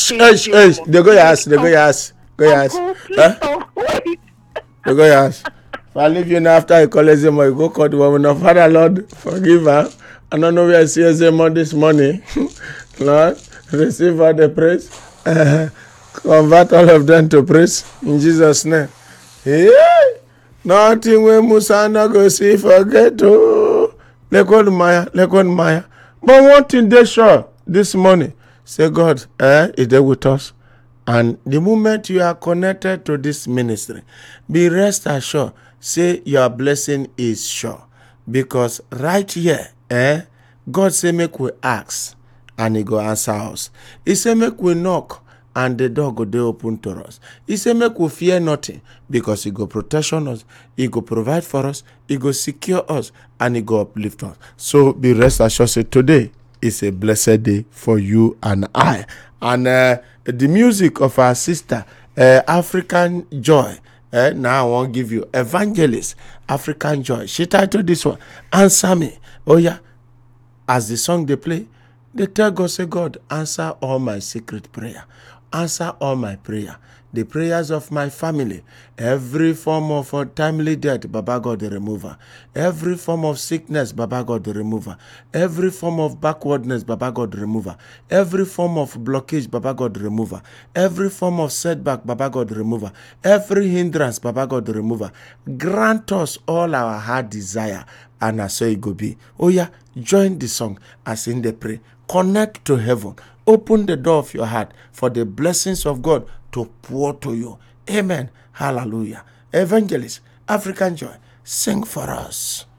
They go your house. They go your house. Go your house. Uncle, please Huh? don't wait. They go your house. If I leave you now after I call Ezemo, you go call the woman of Father Lord, forgive her. I don't know where I see Ezemo this morning. Lord, receive all the praise. Convert all of them to praise in Jesus' name. Yeah. Nothing when Musa no go see forget to. Lekod Maya. But one thing they sure this morning, say God, is there with us. And the moment you are connected to this ministry, be rest assured, say your blessing is sure. Because right here, God say make we ask, and he go answer us. He say make we knock, and the door go dey open to us. He say make we fear nothing, because he go protection us, he go provide for us, he go secure us, and he go uplift us. So be rest assured, say today is a blessed day for you and I. And the music of our sister, African Joy, now I want to give you Evangelist African Joy. She titled this one, Answer Me. Oh yeah, as the song they play, they tell God, say, God, answer all my secret prayer. Answer all my prayer. The prayers of my family. Every form of untimely death, Baba God the remover. Every form of sickness, Baba God the remover. Every form of backwardness, Baba God the remover. Every form of blockage, Baba God the remover. Every form of setback, Baba God the remover. Every hindrance, Baba God the remover. Grant us all our heart desire, and as so it go be. Oh yeah, join the song as in the pray. Connect to heaven. Open the door of your heart for the blessings of God to pour to you. Amen. Hallelujah. Evangelist African Joy, sing for us.